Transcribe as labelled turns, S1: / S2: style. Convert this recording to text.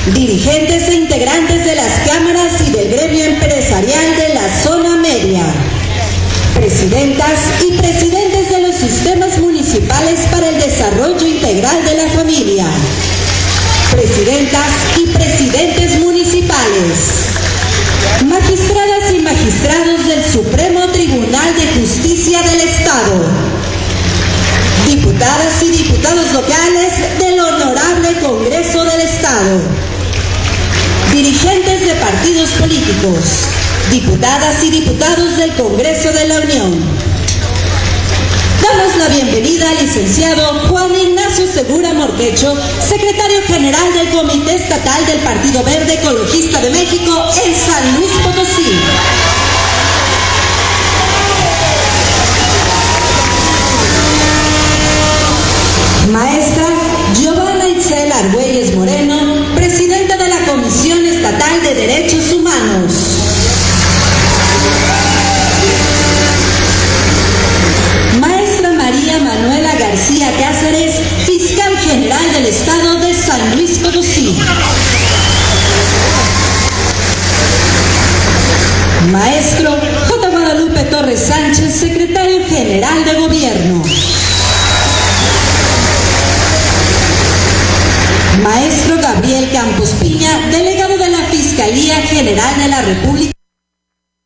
S1: dirigentes e integrantes de las cámaras y del gremio empresarial de la zona media, presidentas y presidentes de los sistemas municipales para el desarrollo integral de la familia, presidentas y presidentes municipales, magistradas y magistrados del Supremo Tribunal de Justicia del Estado, diputadas y diputados locales del Honorable Congreso del Estado, dirigentes de partidos políticos, diputadas y diputados del Congreso de la Unión. Damos la bienvenida al licenciado Juan Ignacio Segura Morquecho, secretario general del Comité Estatal del Partido Verde Ecologista de México en San Luis Potosí. Maestra Giovanna Itzel Argüelles Moreno, presidenta de la Comisión Estatal de Derechos Humanos. Maestra María Manuela García Cáceres, fiscal general del Estado de San Luis Potosí. Maestro J. Guadalupe Torres Sánchez, secretario general de Gobierno.